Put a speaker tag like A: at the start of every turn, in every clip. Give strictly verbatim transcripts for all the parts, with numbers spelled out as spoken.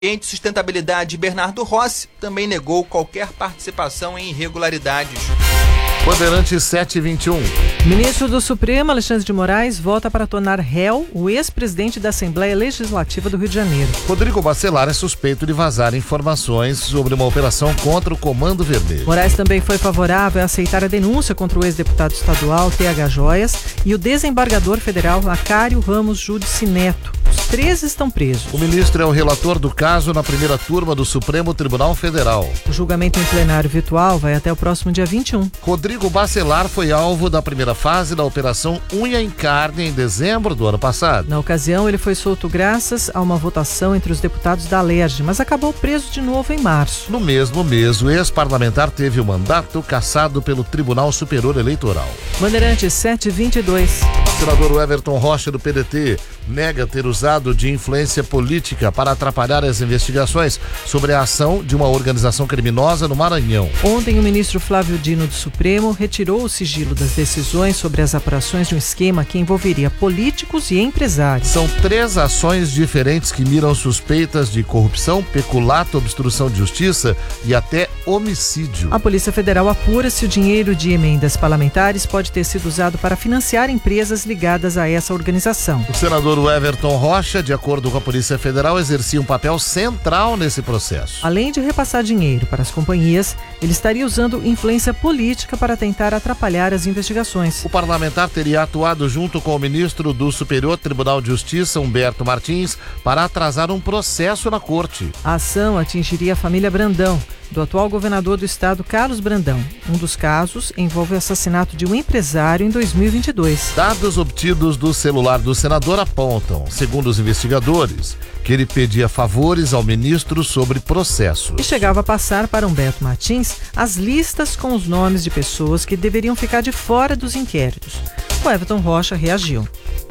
A: de Sustentabilidade Bernardo Rossi também negou qualquer participação em irregularidades.
B: Bandeirantes sete e vinte e um.
C: Ministro do Supremo, Alexandre de Moraes, vota para tornar réu o ex-presidente da Assembleia Legislativa do Rio de Janeiro.
B: Rodrigo Bacelar é suspeito de vazar informações sobre uma operação contra o Comando Vermelho.
C: Moraes também foi favorável a aceitar a denúncia contra o ex-deputado estadual T H Joias e o desembargador federal Acário Ramos Judici Neto. Os três estão presos.
B: O ministro é o relator do caso na primeira turma do Supremo Tribunal Federal.
C: O julgamento em plenário virtual vai até o próximo dia vinte e um.
B: Rodrigo Bacelar foi alvo da primeira fase da Operação Unha em Carne em dezembro do ano passado.
C: Na ocasião, ele foi solto graças a uma votação entre os deputados da Alerj, mas acabou preso de novo em março.
B: No mesmo mês, o ex-parlamentar teve o mandato cassado pelo Tribunal Superior Eleitoral.
C: Bandeirantes sete e vinte e dois.
B: O senador Everton Rocha, do P D T, nega ter usado de influência política para atrapalhar as investigações sobre a ação de uma organização criminosa no Maranhão.
C: Ontem, o ministro Flávio Dino do Supremo retirou o sigilo das decisões sobre as apurações de um esquema que envolveria políticos e empresários.
B: São três ações diferentes que miram suspeitas de corrupção, peculato, obstrução de justiça e até homicídio.
C: A Polícia Federal apura se o dinheiro de emendas parlamentares pode ter sido usado para financiar empresas ligadas a essa organização.
B: O senador Everton Rocha, de acordo com a Polícia Federal, exercia um papel central nesse processo.
C: Além de repassar dinheiro para as companhias, ele estaria usando influência política para tentar atrapalhar as investigações.
B: O parlamentar teria atuado junto com o ministro do Superior Tribunal de Justiça, Humberto Martins, para atrasar um processo na corte.
C: A ação atingiria a família Brandão, do atual governador do estado, Carlos Brandão. Um dos casos envolve o assassinato de um empresário em dois mil e vinte e dois.
B: Dados obtidos do celular do senador apontam, segundo os investigadores, que ele pedia favores ao ministro sobre processo.
C: E chegava a passar para Humberto Martins as listas com os nomes de pessoas que deveriam ficar de fora dos inquéritos. O Everton Rocha reagiu.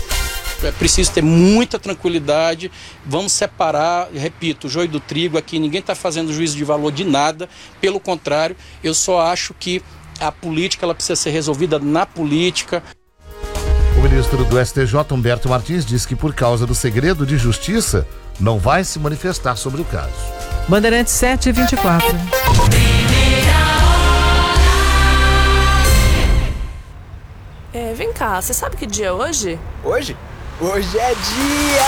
D: É preciso ter muita tranquilidade, vamos separar, repito, o joio do trigo aqui, ninguém está fazendo juízo de valor de nada, pelo contrário, eu só acho que a política ela precisa ser resolvida na política.
B: O ministro do S T J, Humberto Martins, diz que por causa do segredo de justiça, não vai se manifestar sobre o caso.
C: Bandeirantes sete e vinte e quatro.
E: É, vem cá, você sabe que dia é hoje?
F: Hoje? Hoje é dia